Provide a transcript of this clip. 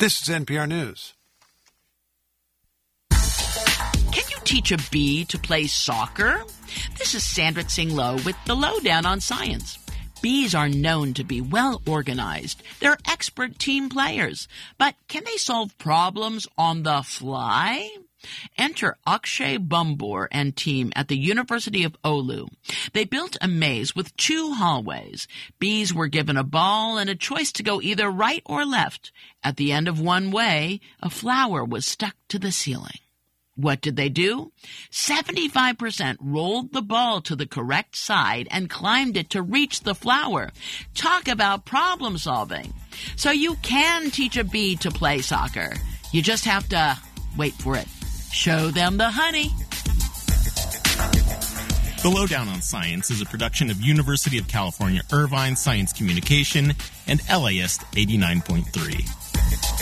This is NPR News. Can you teach a bee to play soccer? This is Sandra Tsing Loh with the Lowdown on Science. Bees are known to be well organized. They're expert team players. But can they solve problems on the fly? Enter Akshay Bumbor and team at the University of Oulu. They built a maze with 2 hallways. Bees were given a ball and a choice to go either right or left. At the end of one way, a flower was stuck to the ceiling. What did they do? 75% rolled the ball to the correct side and climbed it to reach the flower. Talk about problem solving. So you can teach a bee to play soccer. You just have to, wait for it, show them the honey. The Lowdown on Science is a production of University of California, Irvine Science Communication and LAist 89.3.